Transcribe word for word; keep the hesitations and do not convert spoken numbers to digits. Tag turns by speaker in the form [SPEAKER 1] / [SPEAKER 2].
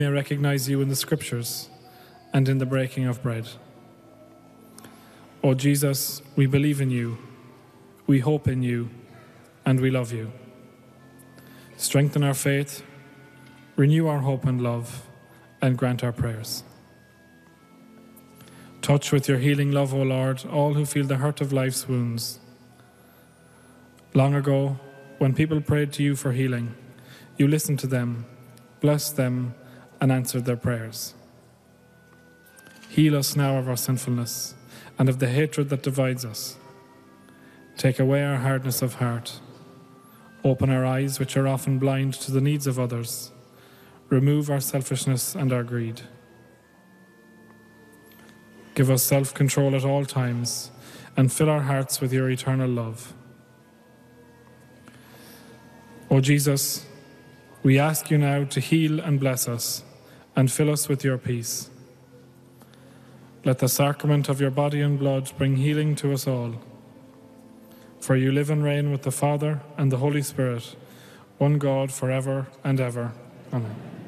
[SPEAKER 1] may recognize you in the Scriptures and in the breaking of bread. O Jesus, we believe in you, we hope in you, and we love you. Strengthen our faith, renew our hope and love, and grant our prayers. Touch with your healing love, O Lord, all who feel the hurt of life's wounds. Long ago, when people prayed to you for healing, you listened to them, blessed them, and answered their prayers. Heal us now of our sinfulness and of the hatred that divides us. Take away our hardness of heart. Open our eyes, which are often blind to the needs of others. Remove our selfishness and our greed. Give us self-control at all times and fill our hearts with your eternal love. O Jesus, we ask you now to heal and bless us and fill us with your peace. Let the sacrament of your body and blood bring healing to us all. For you live and reign with the Father and the Holy Spirit, one God, forever and ever. Amen.